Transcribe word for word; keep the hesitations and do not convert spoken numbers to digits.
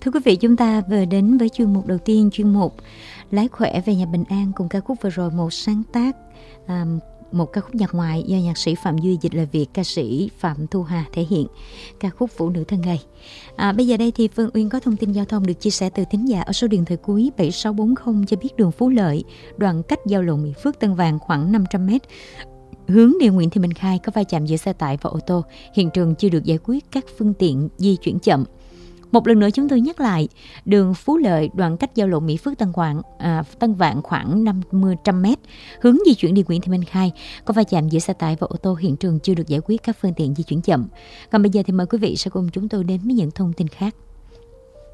Thưa quý vị, chúng ta vừa đến với chuyên mục đầu tiên, chuyên mục Lái khỏe về nhà bình an, cùng ca khúc vừa rồi một sáng tác, à, một ca khúc nhạc ngoại do nhạc sĩ Phạm Duy dịch lời Việt, ca sĩ Phạm Thu Hà thể hiện, ca khúc Phụ nữ thân gầy. À, bây giờ đây thì Phương Uyên có thông tin giao thông được chia sẻ từ thính giả ở số điện thoại cuối bảy sáu bốn không cho biết đường Phú Lợi, đoạn cách giao lộ Mỹ Phước Tân Vàng khoảng năm trăm mét. Hướng đi Nguyễn Thị Minh Khai có va chạm giữa xe tải và ô tô, hiện trường chưa được giải quyết, các phương tiện di chuyển chậm. Một lần nữa chúng tôi nhắc lại, đường Phú Lợi đoạn cách giao lộ Mỹ Phước Tân Vạn, à, Tân Vạn khoảng năm trăm mét, hướng di chuyển đi Nguyễn Thị Minh Khai có va chạm giữa xe tải và ô tô, hiện trường chưa được giải quyết, các phương tiện di chuyển chậm. Còn bây giờ thì mời quý vị sẽ cùng chúng tôi đến với những thông tin khác.